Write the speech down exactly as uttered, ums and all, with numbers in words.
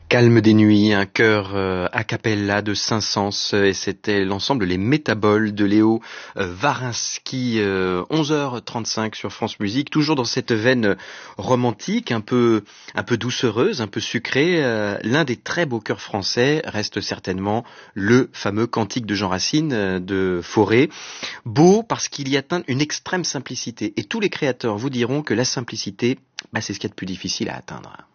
Calme des nuits, un chœur euh, a cappella de Saint-Saëns, et c'était l'ensemble Les Métaboles de Léo euh, Varinsky, euh, onze heures trente-cinq sur France Musique, toujours dans cette veine romantique, un peu un peu doucereuse, un peu sucrée. Euh, l'un des très beaux chœurs français reste certainement le fameux Cantique de Jean Racine euh, de Fauré. Beau parce qu'il y atteint une extrême simplicité, et tous les créateurs vous diront que la simplicité, bah, c'est ce qu'il y a de plus difficile à atteindre.